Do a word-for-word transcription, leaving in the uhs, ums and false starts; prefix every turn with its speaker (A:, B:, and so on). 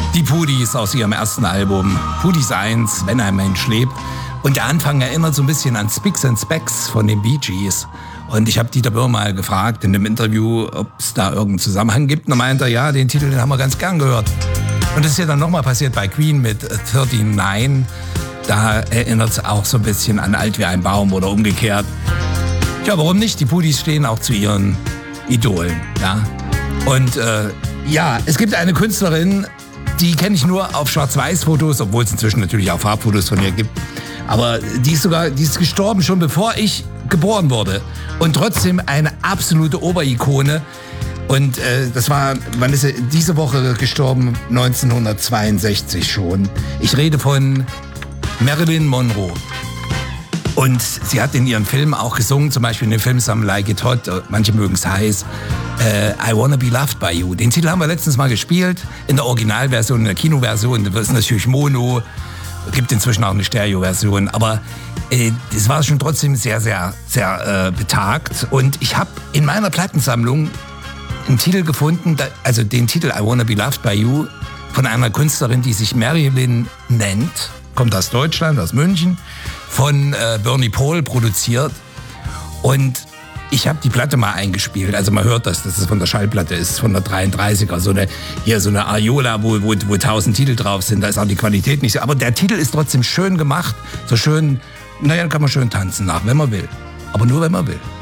A: Die Pudis aus ihrem ersten Album Pudis eins, Wenn ein Mensch lebt. Und der Anfang erinnert so ein bisschen an Spicks and Specks von den Bee Gees. Und ich habe Dieter Böhr mal gefragt in dem Interview, ob es da irgendeinen Zusammenhang gibt. Und er meinte, ja, den Titel den haben wir ganz gern gehört. Und das ist ja dann nochmal passiert bei Queen mit neununddreißig. Da erinnert es auch so ein bisschen an Alt wie ein Baum oder umgekehrt. Ja, warum nicht? Die Pudis stehen auch zu ihren Idolen. Ja? Und äh, ja, es gibt eine Künstlerin, die kenne ich nur auf Schwarz-Weiß-Fotos, obwohl es inzwischen natürlich auch Farbfotos von ihr gibt. Aber die ist sogar, die ist gestorben schon bevor ich geboren wurde. Und trotzdem eine absolute Oberikone. Und äh, das war, wann ist sie diese Woche gestorben? neunzehnhundertzweiundsechzig schon. Ich rede von Marilyn Monroe. Und sie hat in ihren Filmen auch gesungen, zum Beispiel in dem Film Some Like It Hot, manche mögen es heiß, äh, I Wanna Be Loved By You. Den Titel haben wir letztens mal gespielt, in der Originalversion, in der Kinoversion. Das ist natürlich Mono, gibt inzwischen auch eine Stereoversion, aber äh, das war schon trotzdem sehr, sehr, sehr äh, betagt. Und ich habe in meiner Plattensammlung einen Titel gefunden, da, also den Titel I Wanna Be Loved By You von einer Künstlerin, die sich Marilyn nennt, kommt aus Deutschland, aus München, von äh, Bernie Paul produziert. Und ich habe die Platte mal eingespielt. Also man hört das, dass es von der Schallplatte ist, von der dreiunddreißiger. So eine, hier so eine Aiola, wo, wo, wo tausend Titel drauf sind. Da ist auch die Qualität nicht so. Aber der Titel ist trotzdem schön gemacht. So schön, naja, kann man schön tanzen nach, wenn man will. Aber nur, wenn man will.